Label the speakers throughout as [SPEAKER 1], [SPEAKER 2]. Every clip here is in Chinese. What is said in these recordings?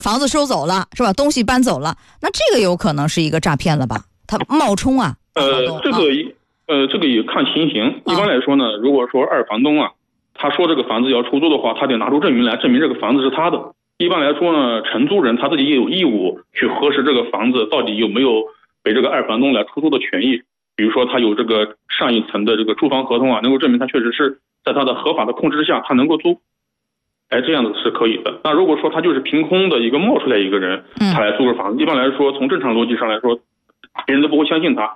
[SPEAKER 1] 房子收走了是吧？东西搬走了，那这个有可能是一个诈骗了吧？他冒充啊。
[SPEAKER 2] 这个也看情形。一般来说呢，如果说二房东啊，他说这个房子要出租的话，他得拿出证明来证明这个房子是他的。一般来说呢，承租人他自己也有义务去核实这个房子到底有没有被这个二房东来出租的权益。比如说他有这个上一层的这个住房合同啊，能够证明他确实是在他的合法的控制下他能够租，这样子是可以的。那如果说他就是凭空的一个冒出来一个人，他来租个房子，一般来说从正常逻辑上来说，别人都不会相信他。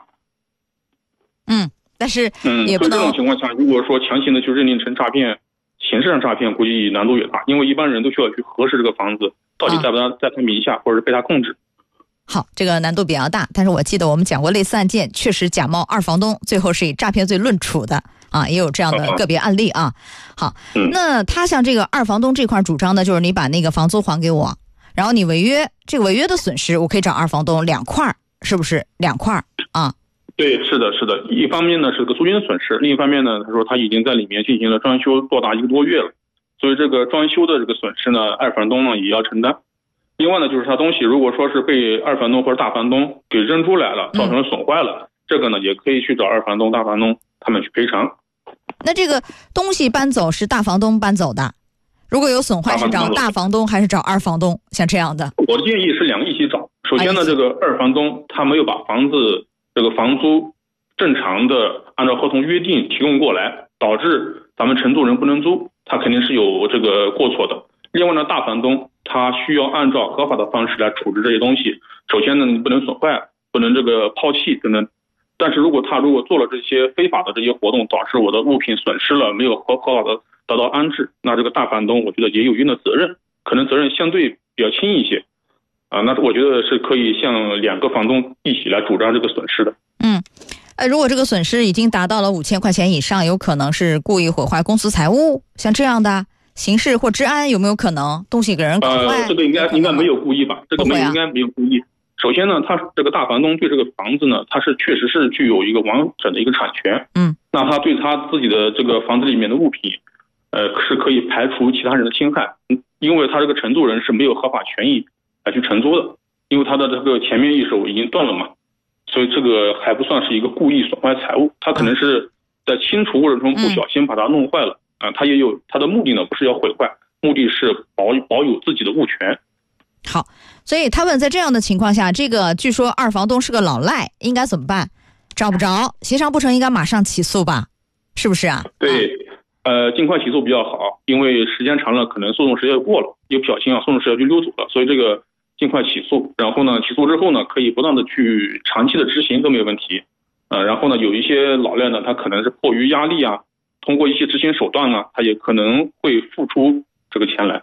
[SPEAKER 1] 但是也不能。
[SPEAKER 2] 所以这种情况下，如果说强行的去认定成诈骗，形式上诈骗，估计难度也大，因为一般人都需要去核实这个房子到底在他名下，或者是被他控制。
[SPEAKER 1] 好，这个难度比较大，但是我记得我们讲过类似案件，确实假冒二房东，最后是以诈骗罪论处的啊，也有这样的个别案例啊。好，那他像这个二房东这块主张的就是你把那个房租还给我，然后你违约，这个违约的损失我可以找二房东2块，是不是2块啊？
[SPEAKER 2] 对，是的。一方面呢是个租金损失，另一方面呢，他说他已经在里面进行了装修多达1个多月了，所以这个装修的这个损失呢，二房东呢也要承担。另外呢，就是他东西如果说是被二房东或者大房东给扔出来了，造成了损坏了，这个呢也可以去找二房东、大房东他们去赔偿。
[SPEAKER 1] 那这个东西搬走是大房东搬走的，如果有损坏是找大房东还是找二房东？像这样的，
[SPEAKER 2] 我的建议是2个一起找。首先呢，这个二房东他没有把房子这个房租正常的按照合同约定提供过来，导致咱们承租人不能租，他肯定是有这个过错的。另外呢，大房东他需要按照合法的方式来处置这些东西。首先呢，你不能损坏，不能这个抛弃等等。但是如果做了这些非法的这些活动，导致我的物品损失了，没有合法的得到安置，那这个大房东我觉得也有一定的责任，可能责任相对比较轻一些啊。那我觉得是可以向2个房东一起来主张这个损失的。
[SPEAKER 1] 如果这个损失已经达到了5000块钱以上，有可能是故意毁坏公司财物，像这样的刑事或治安有没有可能？东西给人搞坏？
[SPEAKER 2] 这个应该没有故意吧？这个应该没有故意。首先呢，他这个大房东对这个房子呢，他是确实是具有一个完整的一个产权。那他对他自己的这个房子里面的物品，是可以排除其他人的侵害，因为他这个承租人是没有合法权益来去承租的，因为他的这个前面一手已经断了嘛，所以这个还不算是一个故意损坏财物，他可能是在清除过程中不小心把它弄坏了啊，他也有他的目的呢，不是要毁坏，目的是保有自己的物权。
[SPEAKER 1] 好，所以他们在这样的情况下，这个据说二房东是个老赖，应该怎么办？找不着，协商不成，应该马上起诉吧？是不是啊？
[SPEAKER 2] 对，尽快起诉比较好，因为时间长了，可能诉讼时效过了，一不小心诉讼时效就溜走了，所以这个尽快起诉。然后呢，起诉之后呢，可以不断的去长期的执行都没有问题。然后呢，有一些老赖呢，他可能是迫于压力啊，通过一些执行手段啊，他也可能会付出这个钱来。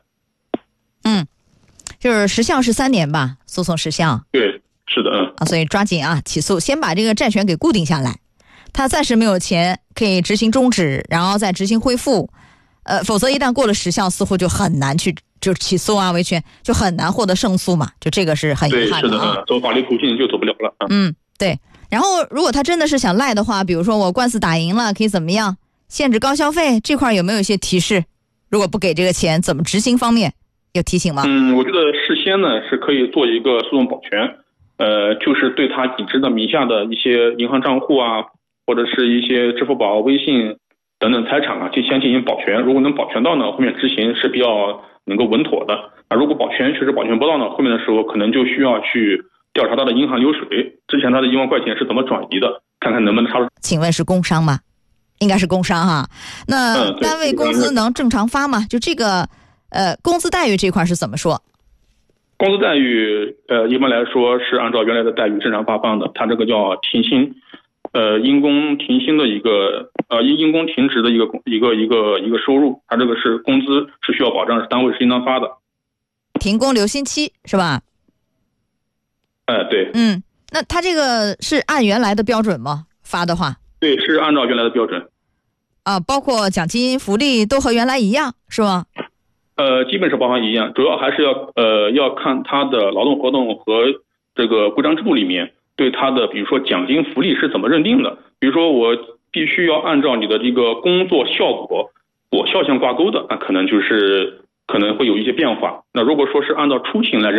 [SPEAKER 1] 就是时效是3年吧，诉讼时效。
[SPEAKER 2] 对，是的，
[SPEAKER 1] 所以抓紧啊，起诉，先把这个债权给固定下来。他暂时没有钱，可以执行终止，然后再执行恢复。否则一旦过了时效，似乎就很难去就起诉啊，维权就很难获得胜诉嘛。就这个是很遗憾的啊。
[SPEAKER 2] 对，是的，走法律途径就走不了了。
[SPEAKER 1] 对。然后如果他真的是想赖的话，比如说我官司打赢了，可以怎么样？限制高消费这块有没有一些提示？如果不给这个钱，怎么执行方面有提醒吗？
[SPEAKER 2] 我觉得事先呢是可以做一个诉讼保全，就是对他已知的名下的一些银行账户啊，或者是一些支付宝、微信等等财产啊，就先进行保全。如果能保全到呢，后面执行是比较能够稳妥的。如果确实保全不到呢，后面的时候可能就需要去调查他的银行流水，之前他的1万块钱是怎么转移的，看看能不能查出。
[SPEAKER 1] 请问是工伤吗？应该是工伤哈。那单位工资能正常发吗？就这个工资待遇这块是怎么说？
[SPEAKER 2] 工资待遇一般来说是按照原来的待遇正常发放的，它这个叫停薪，因公停薪的一个因公停职的一个收入，它这个是工资是需要保障，是单位是应当发的。
[SPEAKER 1] 停工留薪期是吧？
[SPEAKER 2] 对。
[SPEAKER 1] 那它这个是按原来的标准吗？发的话？对，
[SPEAKER 2] 是按照原来的标准。
[SPEAKER 1] 包括奖金福利都和原来一样是吗？
[SPEAKER 2] 基本是包含一样，主要还是要看他的劳动合同和这个规章制度里面对他的比如说奖金福利是怎么认定的。比如说我必须要按照你的这个工作效果果效相挂钩的，那可能会有一些变化。那如果说是按照出勤来认